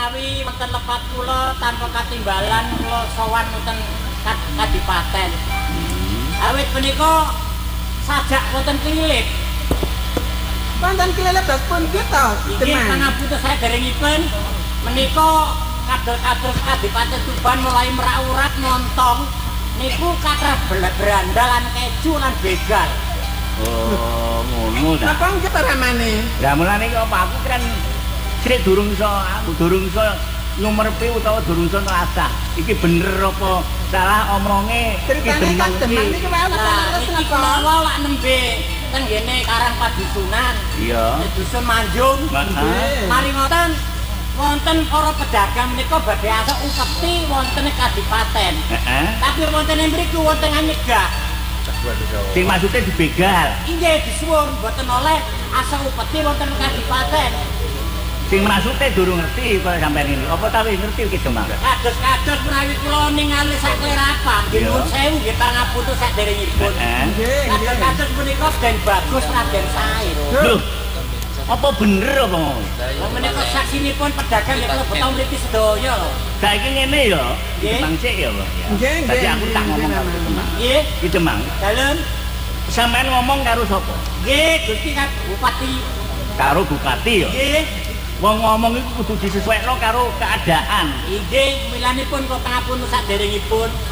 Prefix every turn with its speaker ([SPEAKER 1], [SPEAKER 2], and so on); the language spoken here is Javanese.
[SPEAKER 1] menawi wonten lepat kula tanpa katimbalan kula sowan wonten kadipaten. Awit menika sajak wonten kelilip.
[SPEAKER 2] Wonten kelilip dos pun kita.
[SPEAKER 1] Inggih pangapunten saderengipun menika kados kadipaten Tuban mulai merak-urat montong niku kathah berandal lan keju lan begal.
[SPEAKER 3] Oh, ngono ta.
[SPEAKER 2] Apa kita ramane?
[SPEAKER 3] Lah mulane kok aku kan sik durung iso nyumerpi utawa durung iso ngrasah. Iki bener apa salah omonge
[SPEAKER 2] Ceritane kan Demang niki wae
[SPEAKER 1] Nah, iki kula lak nembe teng ngene Karang Padusunan.
[SPEAKER 3] Iya.
[SPEAKER 1] Dusun Manjung. Mari ngoten wonten para pedagang menika badhe asok upeti wonten kadipaten.
[SPEAKER 3] Heeh.
[SPEAKER 1] Tapi wonten mriku wonten nyegah.
[SPEAKER 3] Sing maksude dibegal.
[SPEAKER 1] Inggih disuwun mboten oleh asok upeti wonten kadipaten.
[SPEAKER 3] Sing maksude durung ngerti kok sampeyan ini. Apa ta wis ngerti iki Demang?
[SPEAKER 1] Kados-kados menawi kula ningali sak klerapan, nggih nuwun sewu nggih pangapunten saderengipun.
[SPEAKER 3] Heeh.
[SPEAKER 1] Kados-kados punika Den Bagus Raden Said.
[SPEAKER 3] Lho. Apa bener apa ngono?
[SPEAKER 1] Lah menika saksinipun pedagang ya kula betong mriki sedaya lho.
[SPEAKER 3] Saiki ngene ya,
[SPEAKER 1] Nggih.
[SPEAKER 3] Demang sik ya, Pak.
[SPEAKER 2] Nggih,
[SPEAKER 3] Tadi
[SPEAKER 2] nggih,
[SPEAKER 3] aku tak
[SPEAKER 2] nggih,
[SPEAKER 3] ngomong karo
[SPEAKER 2] nggih,
[SPEAKER 3] Demang.
[SPEAKER 1] Nggih,
[SPEAKER 3] Iki Demang.
[SPEAKER 1] dalem.
[SPEAKER 3] Sampeyan ngomong karo sapa?
[SPEAKER 1] Nggih, Gusti Bupati.
[SPEAKER 3] Karo bupati ya.
[SPEAKER 1] Nggih.
[SPEAKER 3] Wong ngomong iku kudu disesuaikno karo keadaan.
[SPEAKER 1] Inggih, milanipun kok pangapunten saderengipun.